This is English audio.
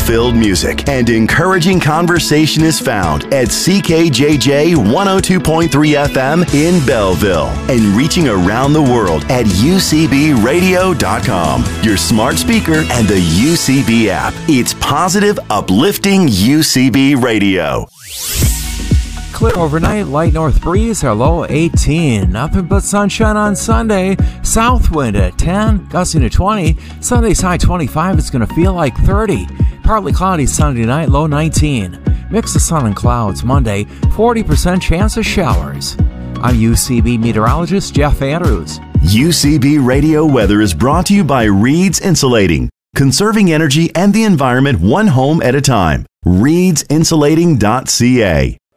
hope-filled music and encouraging conversation is found at CKJJ 102.3 FM in Belleville and reaching around the world at UCBradio.com, your smart speaker, and the UCB app. It's positive, uplifting UCB Radio. Clear overnight, light north breeze, our low 18. Nothing but sunshine on Sunday. South wind at 10, gusting to 20. Sunday's high 25, it's going to feel like 30. Partly cloudy Sunday night, low 19. Mix of sun and clouds Monday, 40% chance of showers. I'm UCB meteorologist Jeff Andrews. UCB Radio weather is brought to you by Reed's Insulating, conserving energy and the environment one home at a time. ReedsInsulating.ca.